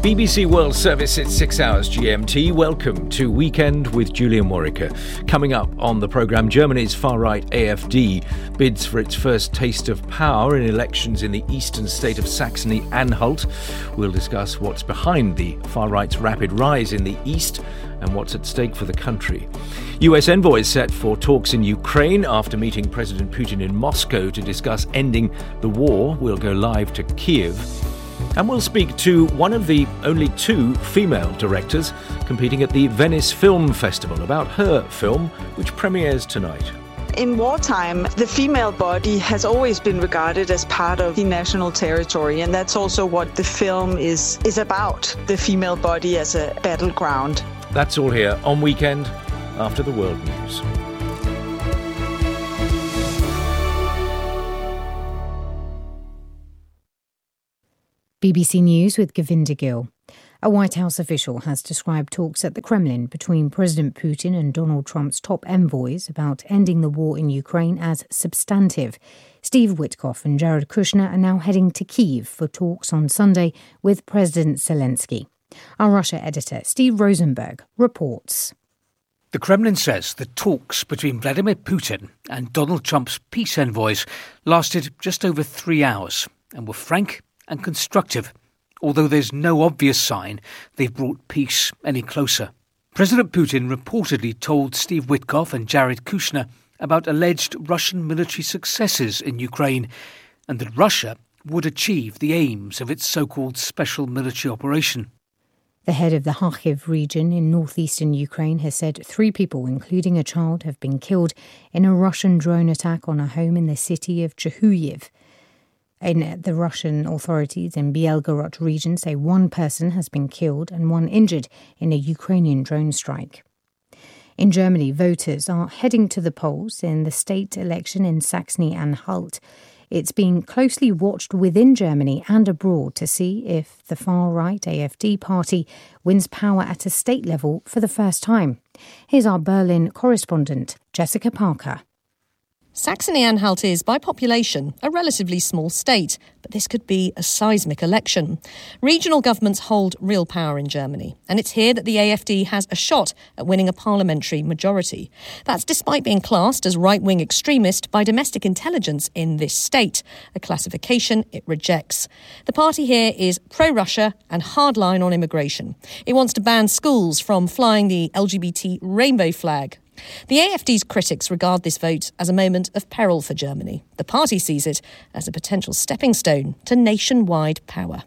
BBC World Service at 6 hours GMT. Welcome to Weekend with Julian Morica. Coming up on the programme, Germany's far-right AfD bids for its first taste of power in elections in the eastern state of Saxony-Anhalt. We'll discuss what's behind the far-right's rapid rise in the east and what's at stake for the country. US envoys set for talks in Ukraine after meeting President Putin in Moscow to discuss ending the war. We'll go live to Kiev. And we'll speak to one of the only two female directors competing at the Venice Film Festival about her film, which premieres tonight. In wartime, the female body has always been regarded as part of the national territory, and that's also what the film is about, the female body as a battleground. That's all here on Weekend after the World News. BBC News with Govinda Gill. A White House official has described talks at the Kremlin between President Putin and Donald Trump's top envoys about ending the war in Ukraine as substantive. Steve Witkoff and Jared Kushner are now heading to Kyiv for talks on Sunday with President Zelensky. Our Russia editor, Steve Rosenberg, reports. The Kremlin says the talks between Vladimir Putin and Donald Trump's peace envoys lasted just over 3 hours and were frank and constructive, although there's no obvious sign they've brought peace any closer. President Putin reportedly told Steve Witkoff and Jared Kushner about alleged Russian military successes in Ukraine and that Russia would achieve the aims of its so-called special military operation. The head of the Kharkiv region in northeastern Ukraine has said 3 people, including a child, have been killed in a Russian drone attack on a home in the city of Chehuyev. In the Russian authorities in Belgorod region say 1 person has been killed and 1 injured in a Ukrainian drone strike. In Germany, voters are heading to the polls in the state election in Saxony-Anhalt. It's being closely watched within Germany and abroad to see if the far-right AfD party wins power at a state level for the first time. Here's our Berlin correspondent, Jessica Parker. Saxony-Anhalt is, by population, a relatively small state, but this could be a seismic election. Regional governments hold real power in Germany, and it's here that the AfD has a shot at winning a parliamentary majority. That's despite being classed as right-wing extremist by domestic intelligence in this state, a classification it rejects. The party here is pro-Russia and hardline on immigration. It wants to ban schools from flying the LGBT rainbow flag. The AfD's critics regard this vote as a moment of peril for Germany. The party sees it as a potential stepping stone to nationwide power.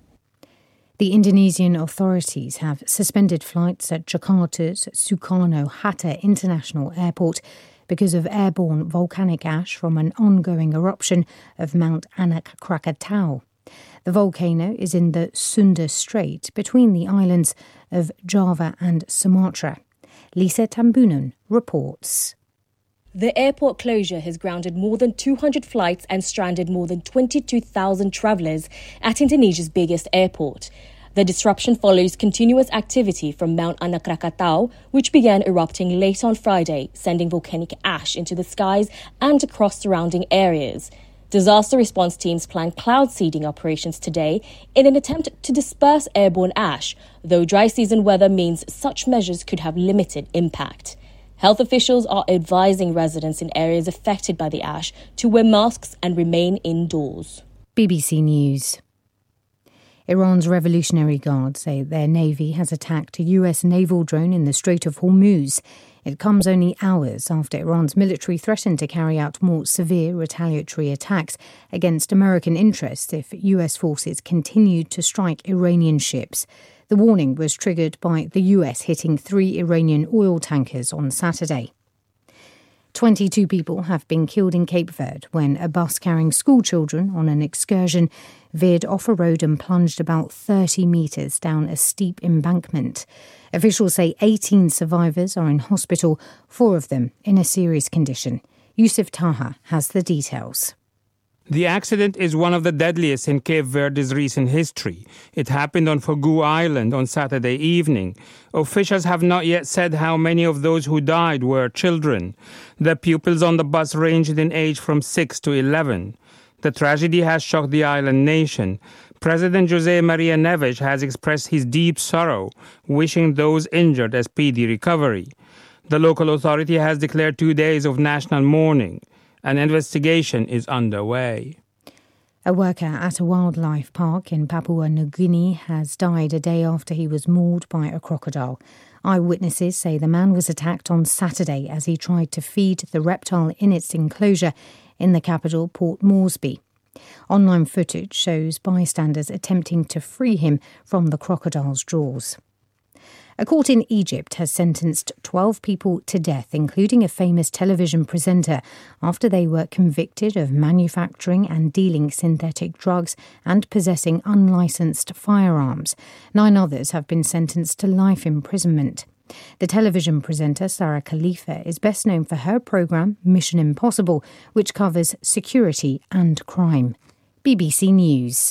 The Indonesian authorities have suspended flights at Jakarta's Soekarno-Hatta International Airport because of airborne volcanic ash from an ongoing eruption of Mount Anak Krakatau. The volcano is in the Sunda Strait between the islands of Java and Sumatra. Lisa Tambunan reports. The airport closure has grounded more than 200 flights and stranded more than 22,000 travellers at Indonesia's biggest airport. The disruption follows continuous activity from Mount Anak Krakatau, which began erupting late on Friday, sending volcanic ash into the skies and across surrounding areas. Disaster response teams plan cloud seeding operations today in an attempt to disperse airborne ash, though dry season weather means such measures could have limited impact. Health officials are advising residents in areas affected by the ash to wear masks and remain indoors. BBC News. Iran's Revolutionary Guard say their navy has attacked a US naval drone in the Strait of Hormuz. It comes only hours after Iran's military threatened to carry out more severe retaliatory attacks against American interests if US forces continued to strike Iranian ships. The warning was triggered by the US hitting 3 Iranian oil tankers on Saturday. 22 people have been killed in Cape Verde when a bus carrying schoolchildren on an excursion veered off a road and plunged about 30 metres down a steep embankment. Officials say 18 survivors are in hospital, 4 of them in a serious condition. Yusuf Taha has the details. The accident is one of the deadliest in Cape Verde's recent history. It happened on Fogo Island on Saturday evening. Officials have not yet said how many of those who died were children. The pupils on the bus ranged in age from 6 to 11. The tragedy has shocked the island nation. President José María Neves has expressed his deep sorrow, wishing those injured a speedy recovery. The local authority has declared 2 days of national mourning. An investigation is underway. A worker at a wildlife park in Papua New Guinea has died a day after he was mauled by a crocodile. Eyewitnesses say the man was attacked on Saturday as he tried to feed the reptile in its enclosure in the capital, Port Moresby. Online footage shows bystanders attempting to free him from the crocodile's jaws. A court in Egypt has sentenced 12 people to death, including a famous television presenter, after they were convicted of manufacturing and dealing synthetic drugs and possessing unlicensed firearms. 9 others have been sentenced to life imprisonment. The television presenter Sarah Khalifa is best known for her programme Mission Impossible, which covers security and crime. BBC News.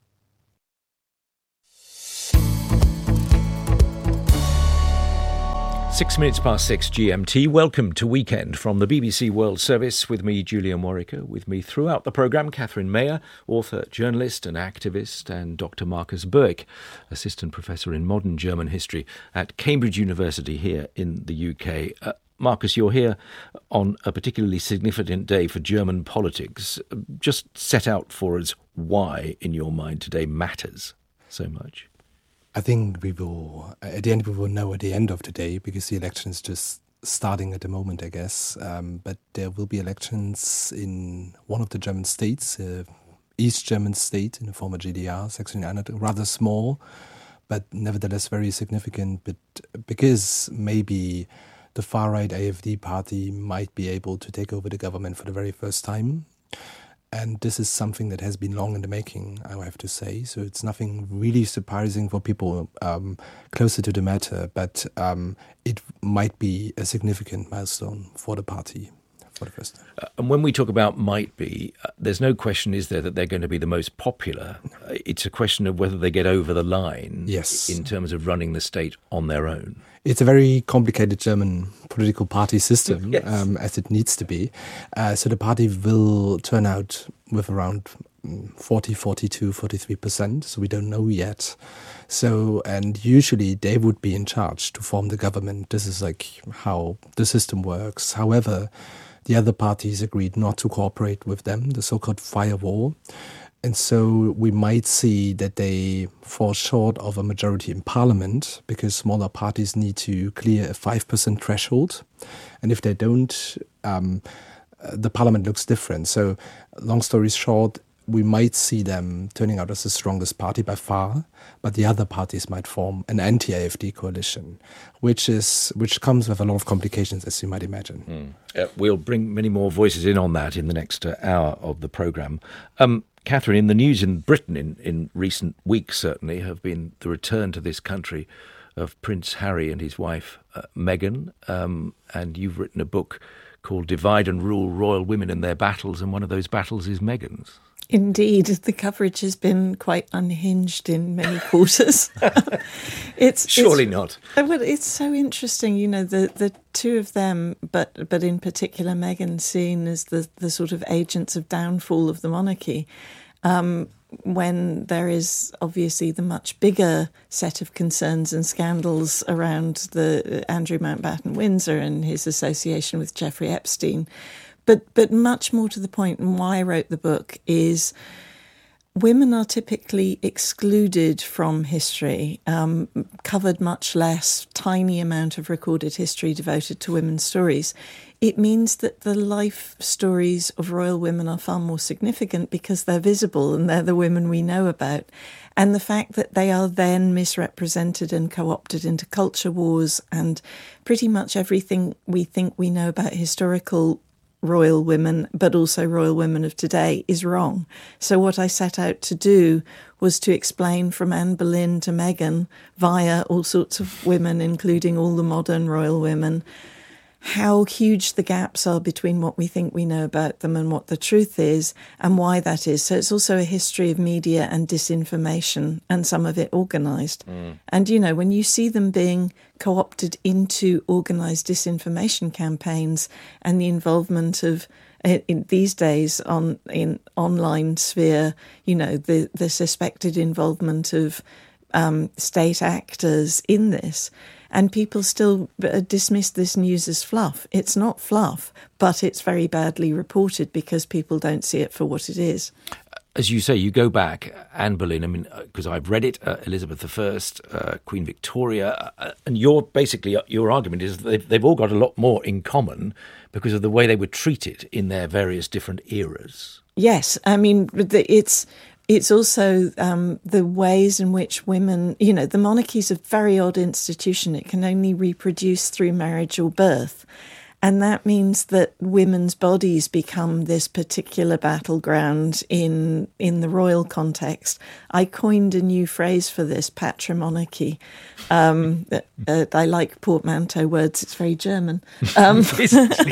Six minutes past 6 GMT. Welcome to Weekend from the BBC World Service with me, Julian Warwicker. With me throughout the programme, Catherine Mayer, author, journalist and activist, and Dr. Marcus Burke, assistant professor in modern German history at Cambridge University here in the UK. Marcus, you're here on a particularly significant day for German politics. Just set out for us why, in your mind, today matters so much. I think we will know at the end of the day, because the election is just starting at the moment, I guess. But there will be elections in one of the German states, East German state in the former GDR, Saxony-Anhalt, rather small, but nevertheless very significant. But because maybe the far-right AfD party might be able to take over the government for the very first time. And this is something that has been long in the making, I have to say. So it's nothing really surprising for people closer to the matter, but it might be a significant milestone for the party for the first time. And when we talk about might be, there's no question, is there, that they're going to be the most popular? It's a question of whether they get over the line in terms of running the state on their own. It's a very complicated German political party system, as it needs to be. So the party will turn out with around 40, 42, 43%. So we don't know yet. So, and usually they would be in charge to form the government. This is like how the system works. However, the other parties agreed not to cooperate with them, the so-called firewall. And so we might see that they fall short of a majority in parliament, because smaller parties need to clear a 5% threshold. And if they don't, the parliament looks different. So long story short, we might see them turning out as the strongest party by far, but the other parties might form an anti-AfD coalition, which comes with a lot of complications, as you might imagine. We'll bring many more voices in on that in the next hour of the programme. Catherine, in the news in Britain in recent weeks certainly have been the return to this country of Prince Harry and his wife Meghan, and you've written a book called Divide and Rule: Royal Women and Their Battles, and one of those battles is Meghan's. Indeed, the coverage has been quite unhinged in many quarters. Surely not. Well, it's so interesting, you know, the two of them, but in particular Meghan, seen as the sort of agents of downfall of the monarchy, when there is obviously the much bigger set of concerns and scandals around the Andrew Mountbatten Windsor and his association with Jeffrey Epstein. But much more to the point, and why I wrote the book, is women are typically excluded from history, covered much less, tiny amount of recorded history devoted to women's stories. It means that the life stories of royal women are far more significant because they're visible and they're the women we know about. And the fact that they are then misrepresented and co-opted into culture wars and pretty much everything we think we know about historical royal women, but also royal women of today, is wrong. So what I set out to do was to explain from Anne Boleyn to Meghan, via all sorts of women, including all the modern royal women, how huge the gaps are between what we think we know about them and what the truth is, and why that is. So it's also a history of media and disinformation, and some of it organised. And, you know, when you see them being co-opted into organised disinformation campaigns and the involvement of in these days in online sphere, the suspected involvement of state actors in this. And people still dismiss this news as fluff. It's not fluff, but it's very badly reported because people don't see it for what it is. As you say, you go back, Anne Boleyn, because I've read it, Elizabeth I, Queen Victoria, and your argument is that they've all got a lot more in common because of the way they were treated in their various different eras. Yes, it's also the ways in which women, the monarchy is a very odd institution. It can only reproduce through marriage or birth. And that means that women's bodies become this particular battleground in the royal context. I coined a new phrase for this, patrimonarchy. I like portmanteau words. It's very German. But,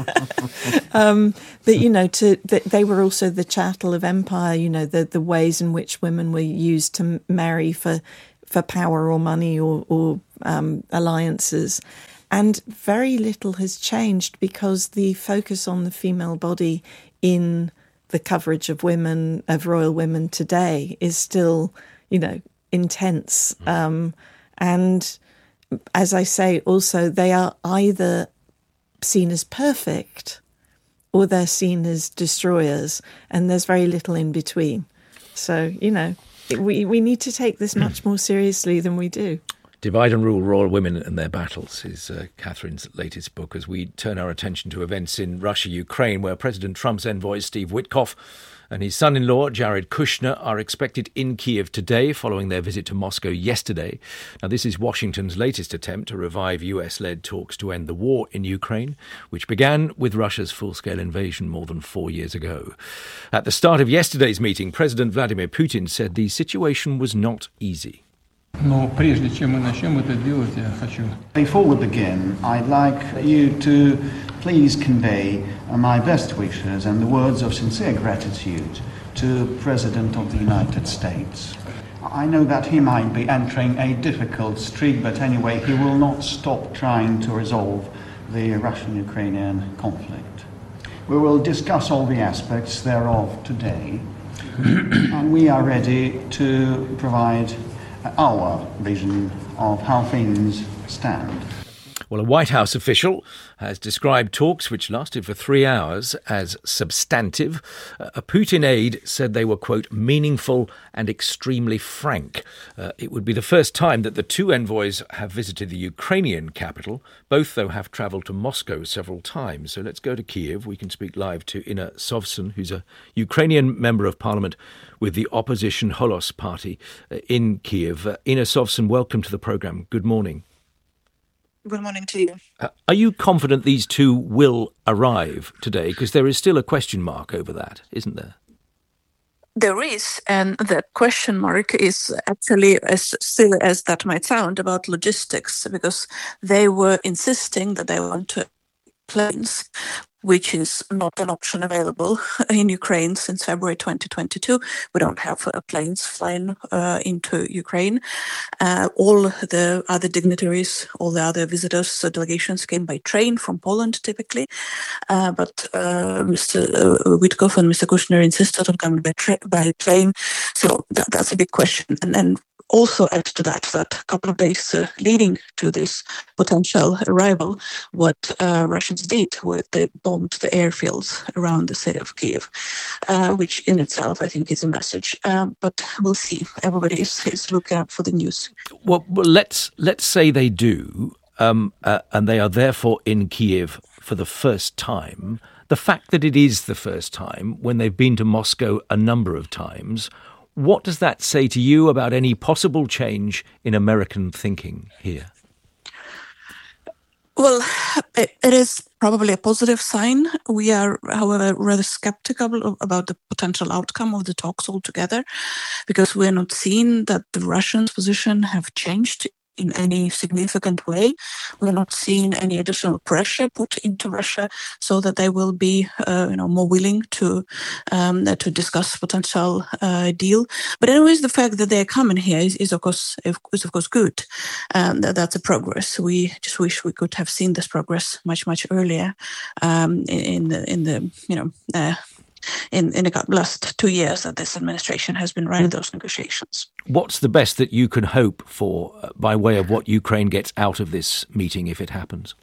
they were also the chattel of empire, the ways in which women were used to marry for power or money or alliances. And very little has changed because the focus on the female body in the coverage of women, of royal women today is still, intense. And as I say, also, they are either seen as perfect or they're seen as destroyers. And there's very little in between. So, we need to take this much more seriously than we do. Divide and Rule, Royal Women and Their Battles is Catherine's latest book as we turn our attention to events in Russia, Ukraine, where President Trump's envoy, Steve Witkoff, and his son-in-law, Jared Kushner, are expected in Kiev today following their visit to Moscow yesterday. Now, this is Washington's latest attempt to revive US-led talks to end the war in Ukraine, which began with Russia's full-scale invasion more than 4 years ago. At the start of yesterday's meeting, President Vladimir Putin said the situation was not easy. Before we begin, I'd like you to please convey my best wishes and the words of sincere gratitude to the President of the United States. I know that he might be entering a difficult streak, but anyway, he will not stop trying to resolve the Russian-Ukrainian conflict. We will discuss all the aspects thereof today, and we are ready to provide our vision of how things stand. Well, a White House official has described talks which lasted for 3 hours as substantive. A Putin aide said they were, quote, meaningful and extremely frank. It would be the first time that the two envoys have visited the Ukrainian capital. Both, though, have travelled to Moscow several times. So let's go to Kiev. We can speak live to Inna Sovsun, who's a Ukrainian member of parliament with the opposition Holos party in Kiev. Inna Sovsun, welcome to the programme. Good morning. Good morning to you. Are you confident these two will arrive today? Because there is still a question mark over that, isn't there? There is, and the question mark is actually as silly as that might sound about logistics, because they were insisting that they want to planes, which is not an option available in Ukraine since February 2022. We don't have planes flying into Ukraine. All the other dignitaries, all the other visitors, delegations came by train from Poland typically. But Mr. Witkoff and Mr. Kushner insisted on coming by plane. So that's a big question. And then also add to that a couple of days leading to this potential arrival, what Russians did with they bombed the airfields around the city of Kiev, which in itself I think is a message. But we'll see. Everybody is looking out for the news. Well, let's say they do, and they are therefore in Kiev for the first time. The fact that it is the first time when they've been to Moscow a number of times, what does that say to you about any possible change in American thinking here? Well, it is probably a positive sign. We are, however, rather skeptical about the potential outcome of the talks altogether, because we're not seeing that the Russians' position have changed in any significant way. We're not seeing any additional pressure put into Russia so that they will be, more willing to discuss potential deal. But anyways, the fact that they're coming here is of course good. That's a progress. We just wish we could have seen this progress much earlier in the last 2 years that this administration has been running those negotiations. What's the best that you can hope for by way of what Ukraine gets out of this meeting if it happens?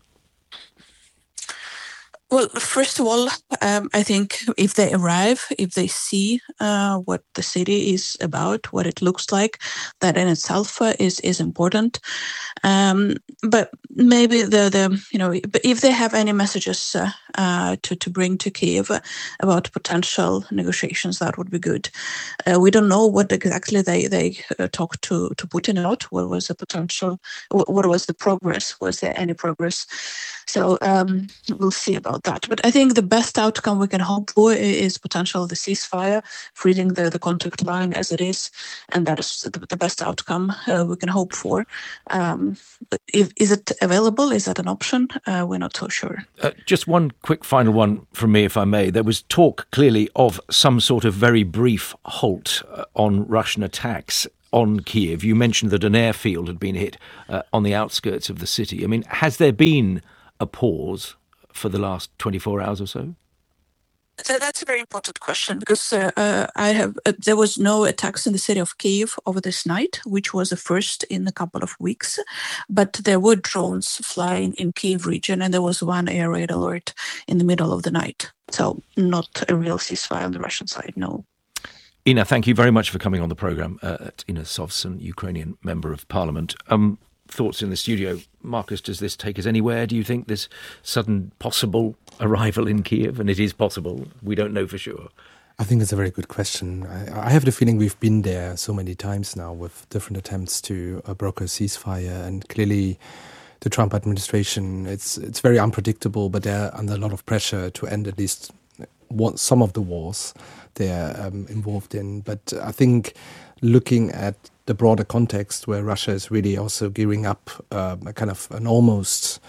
Well, first of all, I think if they arrive, if they see what the city is about, what it looks like, that in itself is important. But maybe but if they have any messages to bring to Kyiv about potential negotiations, that would be good. We don't know what exactly they talked to Putin about. What was the potential? What was the progress? Was there any progress? So we'll see about that. But I think the best outcome we can hope for is potential of the ceasefire, freezing the contact line as it is, and that is the best outcome we can hope for. Is it available? Is that an option? We're not so sure. Just one quick final one from me, if I may. There was talk clearly of some sort of very brief halt on Russian attacks on Kyiv. You mentioned that an airfield had been hit on the outskirts of the city. I mean, has there been a pause for the last 24 hours or so? So that's a very important question because there was no attacks in the city of Kyiv over this night, which was the first in a couple of weeks. But there were drones flying in Kyiv region, and there was one air raid alert in the middle of the night. So not a real ceasefire on the Russian side, no. Ina, thank you very much for coming on the programme. Ina Sovsun, Ukrainian Member of Parliament. Thoughts in the studio. Marcus, does this take us anywhere, do you think, this sudden possible arrival in Kyiv? And it is possible. We don't know for sure. I think it's a very good question. I have the feeling we've been there so many times now with different attempts to broker a ceasefire. And clearly the Trump administration, it's very unpredictable, but they're under a lot of pressure to end at least some of the wars they're involved in. But I think looking at the broader context where Russia is really also gearing up a kind of an almost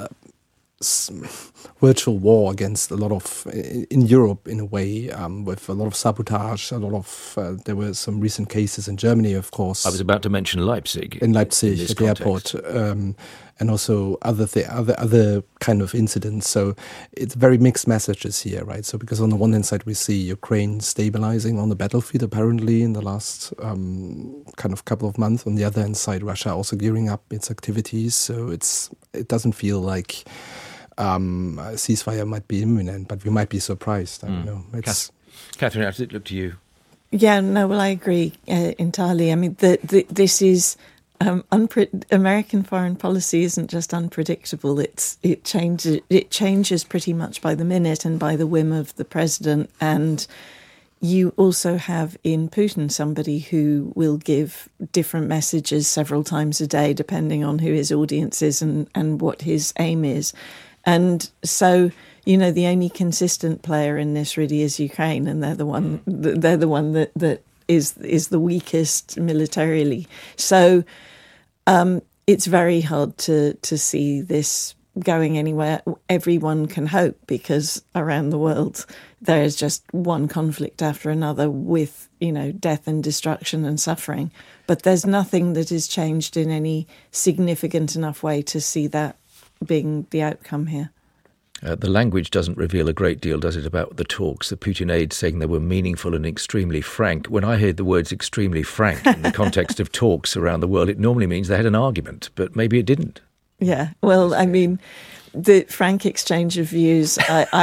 virtual war against a lot of, in Europe in a way, with a lot of sabotage, a lot of, there were some recent cases in Germany, of course. I was about to mention Leipzig. In Leipzig at the airport, and also other kind of incidents. So it's very mixed messages here, right? So because on the one hand side we see Ukraine stabilizing on the battlefield apparently in the last kind of couple of months. On the other hand side, Russia also gearing up its activities. So it doesn't feel like a ceasefire might be imminent, but we might be surprised. I don't know. Catherine, how does it look to you? Yeah, no, well, I agree entirely. I mean, this is American foreign policy isn't just unpredictable. It changes pretty much by the minute and by the whim of the president. And you also have in Putin somebody who will give different messages several times a day, depending on who his audience is and what his aim is. And so, the only consistent player in this really is Ukraine, and they're the one that is the weakest militarily. So it's very hard to see this going anywhere. Everyone can hope, because around the world there is just one conflict after another with, death and destruction and suffering. But there's nothing that has changed in any significant enough way to see that being the outcome here. The language doesn't reveal a great deal, does it, about the talks? The Putin aide saying they were meaningful and extremely frank. When I heard the words extremely frank in the context of talks around the world, it normally means they had an argument, but maybe it didn't. Yeah, well, I mean, the frank exchange of views,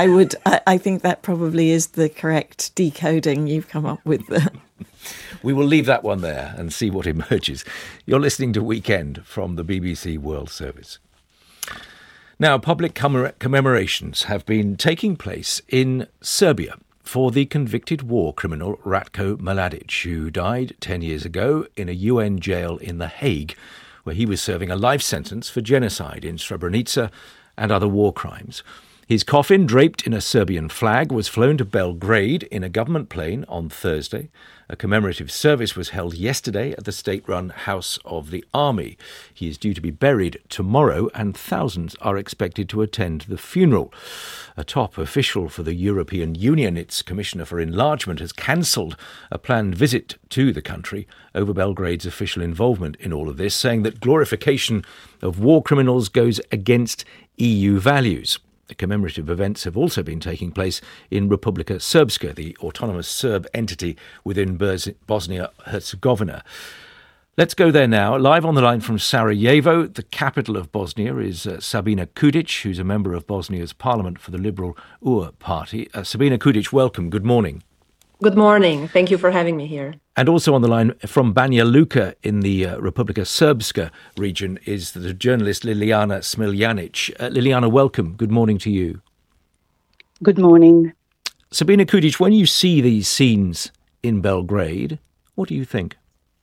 I think that probably is the correct decoding you've come up with there. We will leave that one there and see what emerges. You're listening to Weekend from the BBC World Service. Now, public commemorations have been taking place in Serbia for the convicted war criminal Ratko Mladic, who died 10 years ago in a UN jail in The Hague, where he was serving a life sentence for genocide in Srebrenica and other war crimes. His coffin, draped in a Serbian flag, was flown to Belgrade in a government plane on Thursday. A commemorative service was held yesterday at the state-run House of the Army. He is due to be buried tomorrow, and thousands are expected to attend the funeral. A top official for the European Union, its Commissioner for Enlargement, has cancelled a planned visit to the country over Belgrade's official involvement in all of this, saying that glorification of war criminals goes against EU values. The commemorative events have also been taking place in Republika Srpska, the autonomous Serb entity within Bosnia-Herzegovina. Let's go there now. Live on the line from Sarajevo, the capital of Bosnia, is Sabina Kudic, who's a member of Bosnia's parliament for the Liberal UR party. Sabina Kudic, welcome. Good morning. Good morning. Thank you for having me here. And also on the line from Banja Luka in the Republika Srpska region is the journalist Liliana Smiljanic. Liliana, welcome. Good morning to you. Good morning. Sabina Kudic, when you see these scenes in Belgrade, what do you think?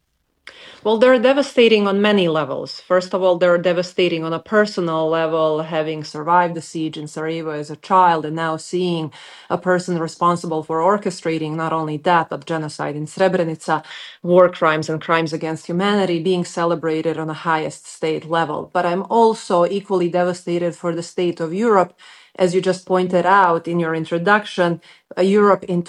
Well, they're devastating on many levels. First of all, they're devastating on a personal level, having survived the siege in Sarajevo as a child and now seeing a person responsible for orchestrating not only that, but genocide in Srebrenica, war crimes and crimes against humanity being celebrated on the highest state level. But I'm also equally devastated for the state of Europe. As you just pointed out in your introduction, Europe in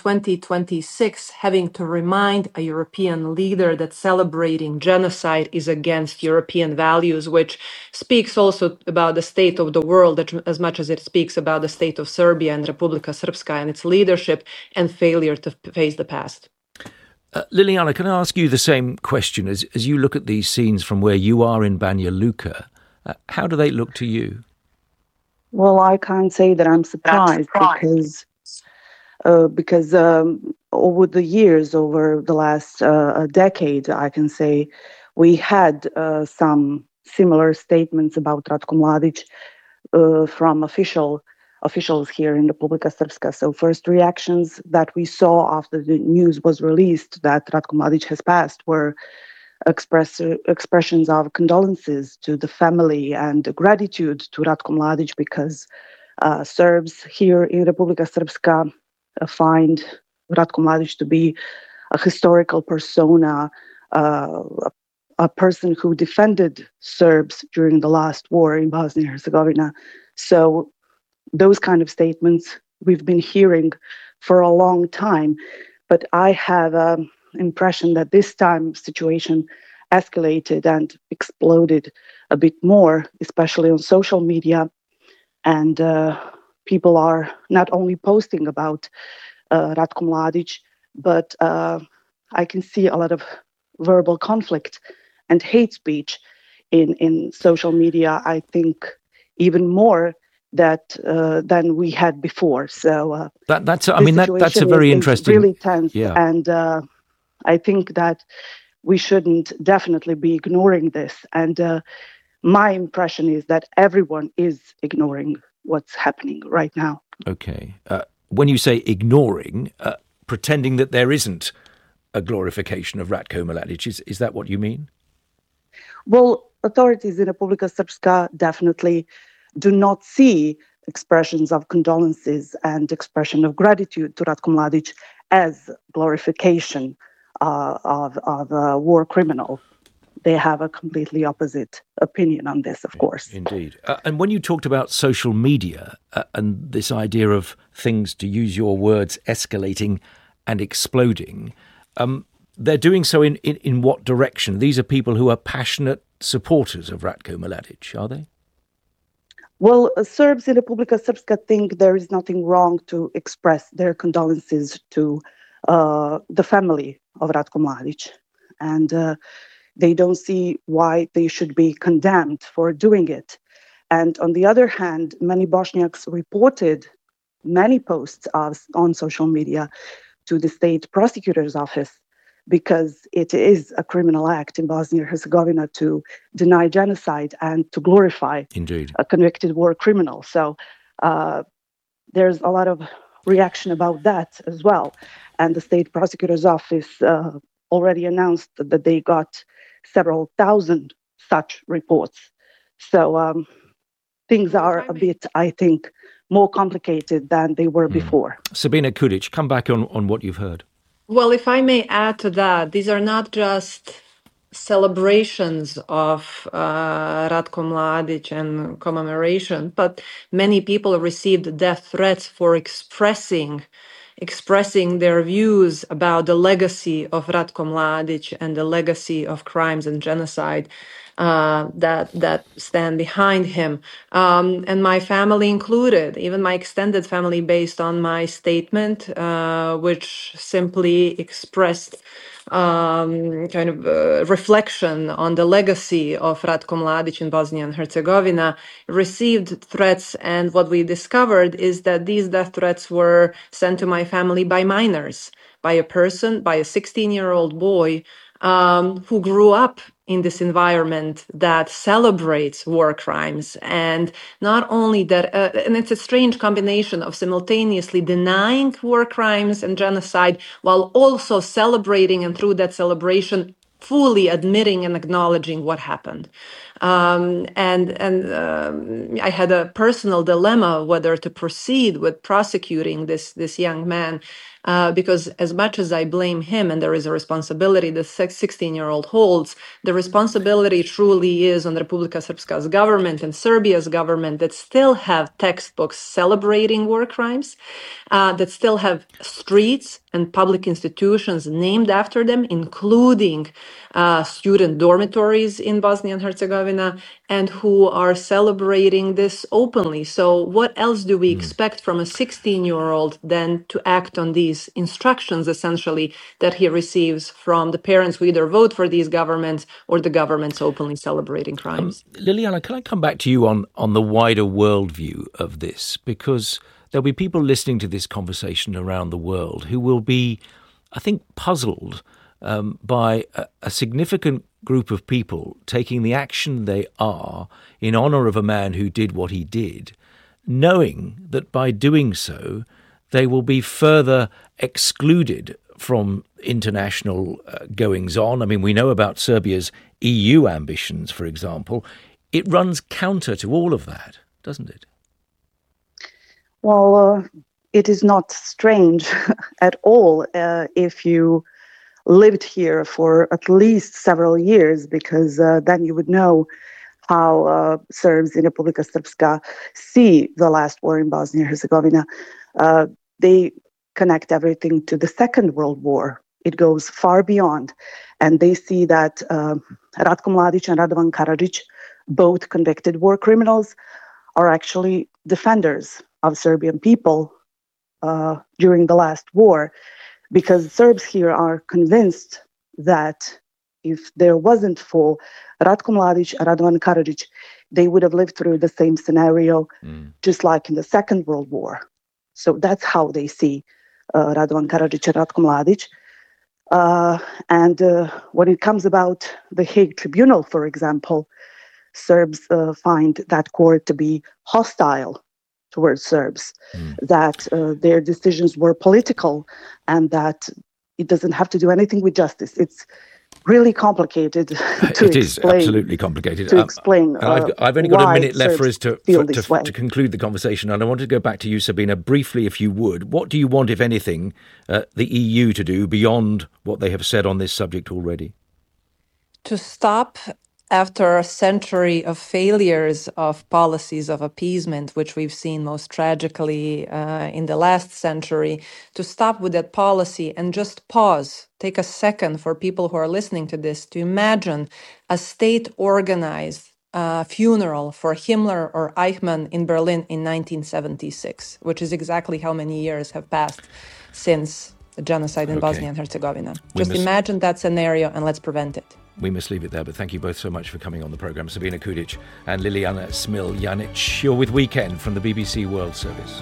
2026 having to remind a European leader that celebrating genocide is against European values, which speaks also about the state of the world as much as it speaks about the state of Serbia and Republika Srpska and its leadership and failure to face the past. Liliana, can I ask you the same question? As you look at these scenes from where you are in Banja Luka, how do they look to you? Well, I can't say that I'm surprised because over the years, over the last decade, I can say we had some similar statements about Ratko Mladic from officials here in Republika Srpska. So first reactions that we saw after the news was released that Ratko Mladic has passed were expressions of condolences to the family and gratitude to Ratko Mladic because Serbs here in Republika Srpska find Ratko Mladic to be a historical persona, a person who defended Serbs during the last war in Bosnia-Herzegovina. So those kind of statements we've been hearing for a long time, but I have impression that this time situation escalated and exploded a bit more, especially on social media. And people are not only posting about Ratko Mladic, but I can see a lot of verbal conflict and hate speech in social media, I think even more than we had before. So that's a very interesting, really tense. Yeah. And I think that we shouldn't definitely be ignoring this. And my impression is that everyone is ignoring what's happening right now. Okay. When you say ignoring, pretending that there isn't a glorification of Ratko Mladic, is that what you mean? Well, authorities in Republika Srpska definitely do not see expressions of condolences and expression of gratitude to Ratko Mladic as glorification of a war criminal. They have a completely opposite opinion on this, of course. Indeed. And when you talked about social media and this idea of things, to use your words, escalating and exploding, they're doing so in what direction? These are people who are passionate supporters of Ratko Mladic, are they? Well, Serbs in Republika Srpska think there is nothing wrong to express their condolences to the family of Ratko Mladic. And they don't see why they should be condemned for doing it. And on the other hand, many Bosniaks reported many posts on social media to the state prosecutor's office because it is a criminal act in Bosnia-Herzegovina to deny genocide and to glorify a convicted war criminal. So there's a lot of reaction about that as well. And the state prosecutor's office already announced that they got several thousand such reports. So things are a bit, I think, more complicated than they were before. Sabina Kudic, come back on what you've heard. Well, if I may add to that, these are not just celebrations of Ratko Mladic and commemoration, but many people received death threats for expressing their views about the legacy of Ratko Mladic and the legacy of crimes and genocide that stand behind him. And my family included, even my extended family, based on my statement, which simply expressed reflection on the legacy of Ratko Mladic in Bosnia and Herzegovina, received threats. And what we discovered is that these death threats were sent to my family by minors, by a 16-year-old boy who grew up in this environment that celebrates war crimes. And not only that, and it's a strange combination of simultaneously denying war crimes and genocide while also celebrating, and through that celebration, fully admitting and acknowledging what happened. I had a personal dilemma whether to proceed with prosecuting this young man, because as much as I blame him, and there is a responsibility the 16-year-old holds, the responsibility truly is on Republika Srpska's government and Serbia's government that still have textbooks celebrating war crimes, that still have streets and public institutions named after them, including student dormitories in Bosnia and Herzegovina, and who are celebrating this openly. So what else do we expect from a 16-year-old than to act on these instructions, essentially, that he receives from the parents who either vote for these governments or the governments openly celebrating crimes? Liliana, can I come back to you on the wider worldview of this? Because there'll be people listening to this conversation around the world who will be, I think, puzzled by a significant group of people taking the action they are in honour of a man who did what he did, knowing that by doing so they will be further excluded from international goings-on. I mean, we know about Serbia's EU ambitions, for example. It runs counter to all of that, doesn't it? Well, it is not strange at all if you lived here for at least several years, because then you would know how Serbs in Republika Srpska see the last war in Bosnia and Herzegovina. They connect everything to the Second World War. It goes far beyond. And they see that Ratko Mladic and Radovan Karadzic, both convicted war criminals, are actually defenders of Serbian people during the last war, because Serbs here are convinced that if there wasn't for Ratko Mladic and Radovan Karadzic, they would have lived through the same scenario, just like in the Second World War. So that's how they see Radovan Karadzic and Ratko Mladic. And when it comes about the Hague Tribunal, for example, Serbs find that court to be hostile towards Serbs, that their decisions were political, and that it doesn't have to do anything with justice. It's really complicated to explain. It is absolutely complicated. To explain I've only got a minute left for us to conclude the conversation, and I want to go back to you, Sabina, briefly, if you would. What do you want, if anything, the EU to do beyond what they have said on this subject already? To stop, after a century of failures of policies of appeasement, which we've seen most tragically in the last century, to stop with that policy and just pause, take a second for people who are listening to this to imagine a state-organized funeral for Himmler or Eichmann in Berlin in 1976, which is exactly how many years have passed since the genocide in Bosnia and Herzegovina. Just imagine that scenario and let's prevent it. We must leave it there, but thank you both so much for coming on the programme. Sabina Kudic and Liliana Smiljanic. You're with Weekend from the BBC World Service.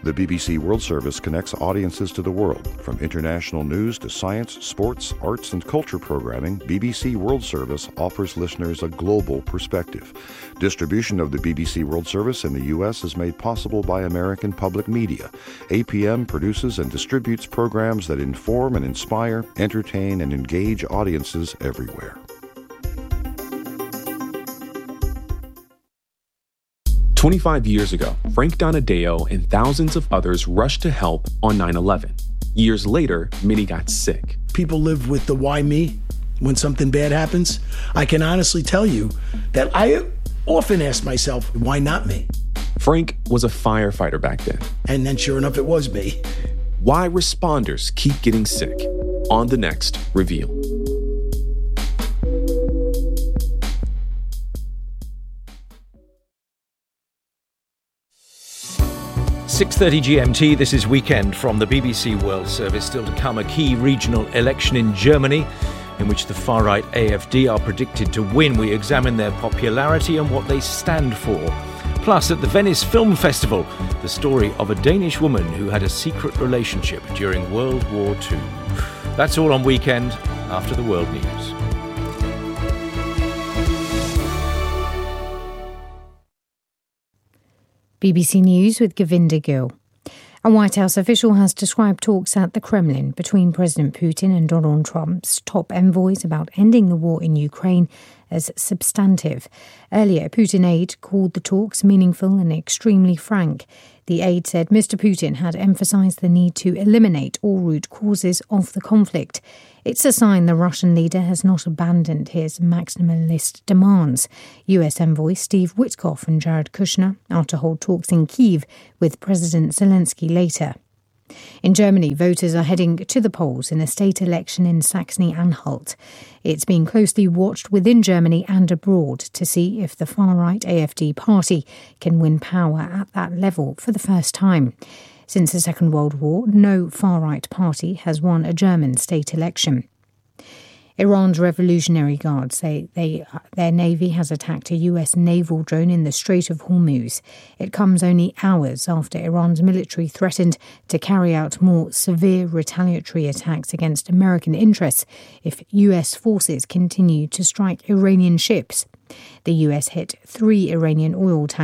The BBC World Service connects audiences to the world. From international news to science, sports, arts, and culture programming, BBC World Service offers listeners a global perspective. Distribution of the BBC World Service in the U.S. is made possible by American Public Media. APM produces and distributes programs that inform and inspire, entertain, and engage audiences everywhere. 25 years ago, Frank Donadeo and thousands of others rushed to help on 9/11. Years later, many got sick. People live with the why me when something bad happens. I can honestly tell you that I often ask myself, why not me? Frank was a firefighter back then. And then sure enough, it was me. Why responders keep getting sick. On the next Reveal. 6:30 GMT, this is Weekend from the BBC World Service. Still to come, a key regional election in Germany in which the far-right AfD are predicted to win. We examine their popularity and what they stand for. Plus, at the Venice Film Festival, the story of a Danish woman who had a secret relationship during World War II. That's all on Weekend after the world news. BBC News with Govinda Gill. A White House official has described talks at the Kremlin between President Putin and Donald Trump's top envoys about ending the war in Ukraine as substantive. Earlier, a Putin aide called the talks meaningful and extremely frank. The aide said Mr. Putin had emphasised the need to eliminate all root causes of the conflict. It's a sign the Russian leader has not abandoned his maximalist demands. US envoy Steve Witkoff and Jared Kushner are to hold talks in Kyiv with President Zelensky later. In Germany, voters are heading to the polls in a state election in Saxony-Anhalt. It's being closely watched within Germany and abroad to see if the far-right AfD party can win power at that level for the first time. Since the Second World War, no far-right party has won a German state election. Iran's Revolutionary Guard say their navy has attacked a US naval drone in the Strait of Hormuz. It comes only hours after Iran's military threatened to carry out more severe retaliatory attacks against American interests if US forces continue to strike Iranian ships. The US hit 3 Iranian oil tankers